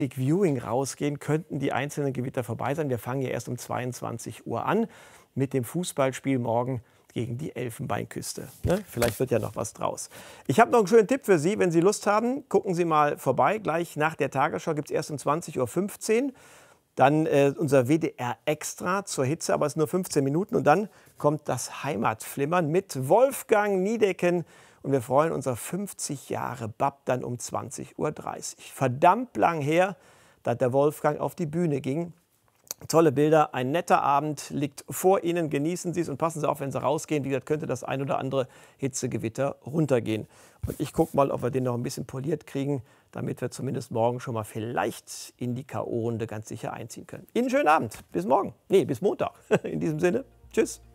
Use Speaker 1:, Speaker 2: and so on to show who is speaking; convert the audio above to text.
Speaker 1: Big Viewing rausgehen, könnten die einzelnen Gewitter vorbei sein. Wir fangen ja erst um 22 Uhr an mit dem Fußballspiel morgen gegen die Elfenbeinküste. Ne? Vielleicht wird ja noch was draus. Ich habe noch einen schönen Tipp für Sie. Wenn Sie Lust haben, gucken Sie mal vorbei. Gleich nach der Tagesschau gibt es erst um 20:15 Uhr. Dann unser WDR Extra zur Hitze, aber es sind nur 15 Minuten. Und dann kommt das Heimatflimmern mit Wolfgang Niedecken. Und wir freuen uns auf 50 Jahre BAP dann um 20:30 Uhr. Verdammt lang her, dass der Wolfgang auf die Bühne ging. Tolle Bilder, ein netter Abend liegt vor Ihnen. Genießen Sie es und passen Sie auf, wenn Sie rausgehen. Wie gesagt, könnte das ein oder andere Hitzegewitter runtergehen. Und ich gucke mal, ob wir den noch ein bisschen poliert kriegen, damit wir zumindest morgen schon mal vielleicht in die K.O.-Runde ganz sicher einziehen können. Ihnen einen schönen Abend. Bis morgen. Nee, bis Montag. In diesem Sinne, tschüss.